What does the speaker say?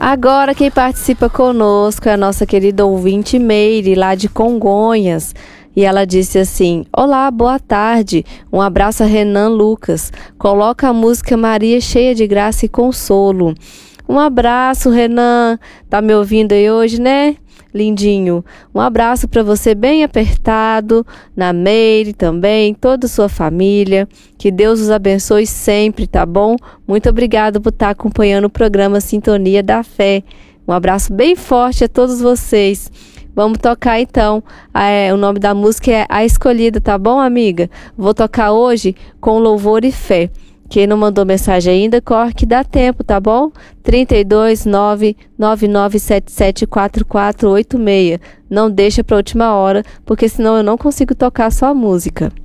Agora quem participa conosco é a nossa querida ouvinte Meire, lá de Congonhas. E ela disse assim: olá, boa tarde, um abraço a Renan Lucas. Coloca a música Maria cheia de graça e consolo. Um abraço, Renan. Tá me ouvindo aí hoje, né? Lindinho. Um abraço para você bem apertado, na Meire também, toda a sua família. Que Deus os abençoe sempre, tá bom? Muito obrigado por estar acompanhando o programa Sintonia da Fé. Um abraço bem forte a todos vocês. Vamos tocar então. O nome da música é A Escolhida, tá bom, amiga? Vou tocar hoje com louvor e fé. Quem não mandou mensagem ainda, corre que dá tempo, tá bom? 32999774486. Não deixa pra última hora, porque senão eu não consigo tocar só a música.